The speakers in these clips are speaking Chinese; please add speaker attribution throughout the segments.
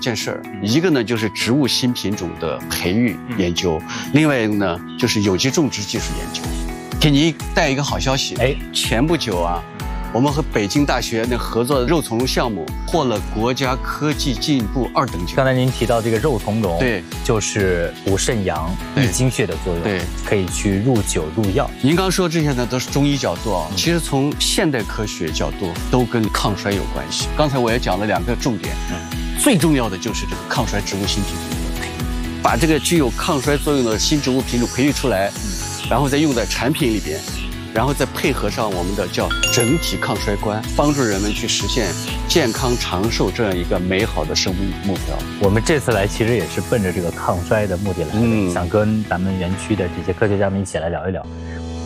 Speaker 1: 件事儿，一个呢就是植物新品种的培育研究，另外一个呢就是有机种植技术研究。给你带一个好消息，前不久啊，我们和北京大学那合作的肉苁蓉项目获了国家科技进步2等奖。
Speaker 2: 刚才您提到这个肉苁蓉，
Speaker 1: 对，
Speaker 2: 就是补肾阳、益精血的作用，
Speaker 1: 对，
Speaker 2: 可以去入酒入药。
Speaker 1: 您刚说这些呢，都是中医角度啊，其实从现代科学角度都跟抗衰有关系。刚才我也讲了2个重点，最重要的就是这个抗衰植物新品种的培育，把这个具有抗衰作用的新植物品种培育出来，然后再用在产品里边。然后再配合上我们的叫整体抗衰观，帮助人们去实现健康长寿这样一个美好的生命目标。
Speaker 2: 我们这次来其实也是奔着这个抗衰的目的来的，想跟咱们园区的这些科学家们一起来聊一聊。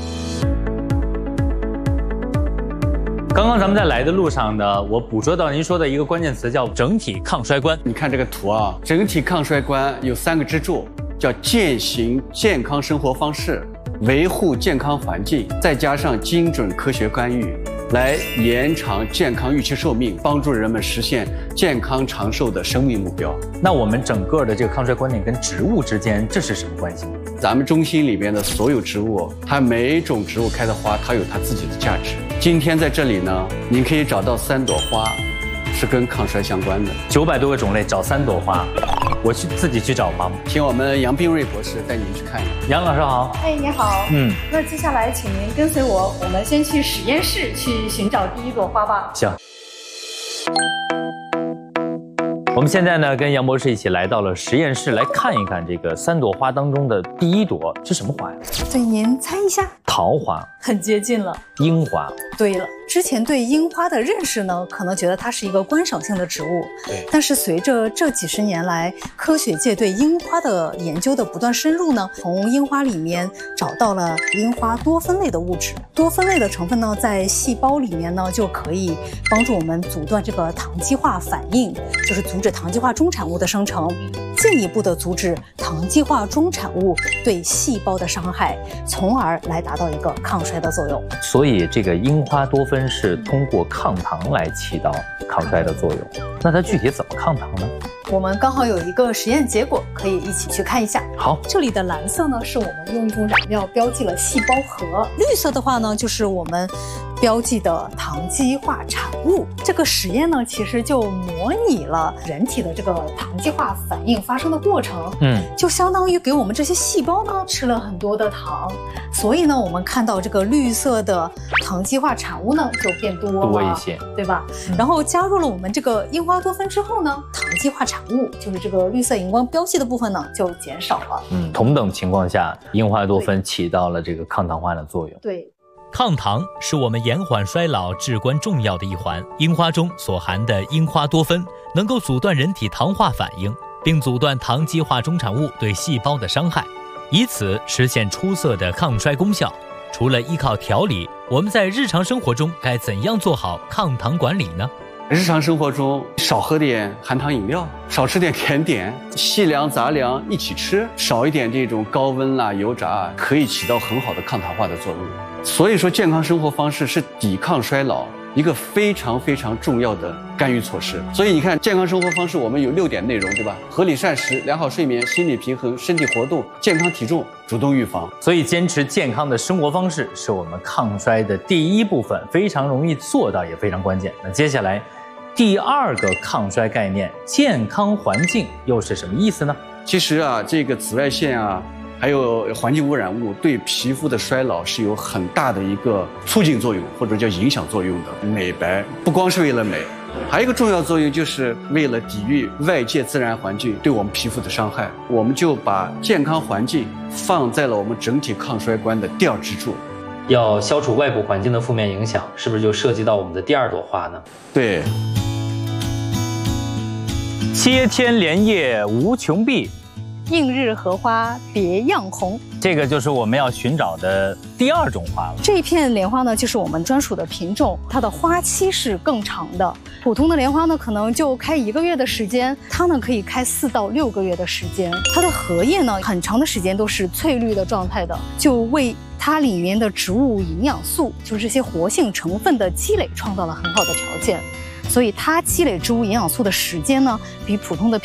Speaker 2: 刚刚咱们在来的路上呢，我捕捉到您说的一个关键词叫整体抗衰观。
Speaker 1: 你看这个图啊，整体抗衰观有3个支柱，叫践行健康生活方式，维护健康环境，再加上精准科学干预，来延长健康预期寿命，帮助人们实现健康长寿的生命目标。
Speaker 2: 那我们整个的这个抗衰观念跟植物之间这是什么关系呢？
Speaker 1: 咱们中心里边的所有植物，它每一种植物开的花，它有它自己的价值。今天在这里呢，您可以找到3朵花，是跟抗衰相关的。
Speaker 2: 900多个种类找3朵花，我自己去找吗？
Speaker 1: 请我们杨冰瑞博士带您去看一看。
Speaker 2: 杨老师好。
Speaker 3: 你好。那接下来请您跟随我，我们先去实验室去寻找第1朵花吧。
Speaker 2: 行。我们现在呢，跟杨博士一起来到了实验室，来看一看这个3朵花当中的第1朵是什么花呀？
Speaker 3: 对，您猜一下。
Speaker 2: 桃花。
Speaker 3: 很接近了。
Speaker 2: 樱花。
Speaker 3: 对了，之前对樱花的认识呢，可能觉得它是一个观赏性的植物。
Speaker 2: 对。
Speaker 3: 但是随着这几十年来科学界对樱花的研究的不断深入呢，从樱花里面找到了樱花多酚类的物质。多酚类的成分呢，在细胞里面呢，就可以帮助我们阻断这个糖基化反应，就是阻止糖基化中产物的生成，进一步的阻止糖基化中产物对细胞的伤害，从而来达到一个抗衰的作用。
Speaker 2: 所以这个樱花多酚是通过抗糖来起到抗衰的作用。那它具体怎么抗糖呢？
Speaker 3: 我们刚好有一个实验结果，可以一起去看一下。
Speaker 2: 好，
Speaker 3: 这里的蓝色呢，是我们用一种染料标记了细胞核；绿色的话呢，就是我们标记的糖基化产物。这个实验呢，其实就模拟了人体的这个糖基化反应发生的过程。就相当于给我们这些细胞呢吃了很多的糖，所以呢，我们看到这个绿色的糖基化产物呢就变多
Speaker 2: 一些，
Speaker 3: 对吧？然后加入了我们这个樱花多酚之后呢，糖基化产物就是这个绿色荧光标记的部分呢就减少了。
Speaker 2: 同等情况下，樱花多酚起到了这个抗糖化的作用。
Speaker 3: 对。
Speaker 4: 抗糖是我们延缓衰老至关重要的一环。樱花中所含的樱花多酚能够阻断人体糖化反应，并阻断糖基化中产物对细胞的伤害，以此实现出色的抗衰功效。除了依靠调理，我们在日常生活中该怎样做好抗糖管理呢？
Speaker 1: 日常生活中少喝点含糖饮料，少吃点甜点，细粮杂粮一起吃，少一点这种高温油炸，可以起到很好的抗糖化的作用。所以说，健康生活方式是抵抗衰老一个非常非常重要的干预措施。所以你看，健康生活方式我们有6点内容，对吧？合理膳食、良好睡眠、心理平衡、身体活动、健康体重、主动预防。
Speaker 2: 所以坚持健康的生活方式是我们抗衰的第1部分，非常容易做到，也非常关键。那接下来第2个抗衰概念，健康环境又是什么意思呢？
Speaker 1: 其实啊，这个紫外线啊，还有环境污染物对皮肤的衰老是有很大的一个促进作用，或者叫影响作用的。美白不光是为了美，还有一个重要作用，就是为了抵御外界自然环境对我们皮肤的伤害。我们就把健康环境放在了我们整体抗衰观的第2支柱。
Speaker 5: 要消除外部环境的负面影响，是不是就涉及到我们的第2朵花呢？
Speaker 1: 对。
Speaker 2: 接天莲叶无穷碧，
Speaker 3: 映日荷花别样红。
Speaker 2: 这个就是我们要寻找的第2种花了。
Speaker 3: 这片莲花呢，就是我们专属的品种，它的花期是更长的。普通的莲花呢，可能就开1个月的时间，它呢可以开4到6个月的时间。它的荷叶呢，很长的时间都是翠绿的状态的，就为它里面的植物营养素，就是这些活性成分的积累，创造了很好的条件。所以它积累植物营养素的时间呢，比普通的